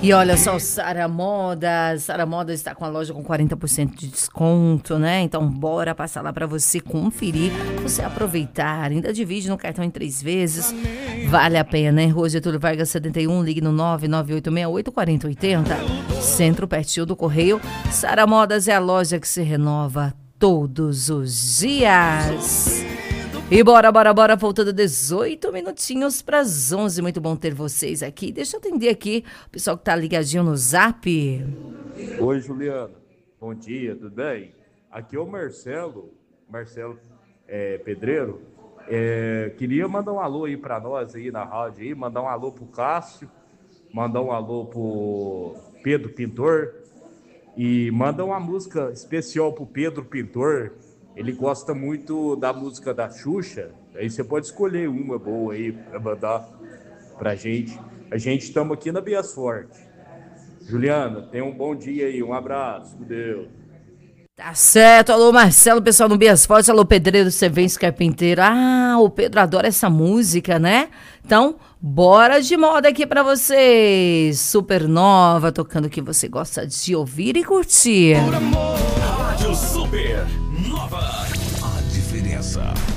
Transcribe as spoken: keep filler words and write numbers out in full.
E olha só, o Sara Modas. Sara Modas está com a loja com quarenta por cento de desconto, né? Então bora passar lá para você conferir, você aproveitar. Ainda divide no cartão em três vezes. Vale a pena, hein? Rua Getúlio Vargas setenta e um, ligue no nove nove oito seis oito quatro zero oito zero. Centro, pertinho do Correio. Sara Modas é a loja que se renova todos os dias. E bora, bora, bora, faltando dezoito minutinhos para as onze. Muito bom ter vocês aqui. Deixa eu atender aqui o pessoal que tá ligadinho no Zap. Oi, Juliana. Bom dia, tudo bem? Aqui é o Marcelo, Marcelo é, Pedreiro. É, queria mandar um alô aí para nós aí na rádio, aí, mandar um alô pro Cássio, mandar um alô pro Pedro Pintor e mandar uma música especial pro Pedro Pintor. Ele gosta muito da música da Xuxa. Aí você pode escolher uma boa aí para mandar pra gente. A gente estamos aqui na Bias Forte. Juliana, tenha um bom dia aí. Um abraço. Com Deus. Tá certo. Alô, Marcelo, pessoal do Bias Forte. Alô, Pedreiro, Serventes, Carpinteiro. Ah, o Pedro adora essa música, né? Então, bora de moda aqui pra vocês. Supernova, tocando o que você gosta de ouvir e curtir. Por amor. Rádio Supernova. A diferença.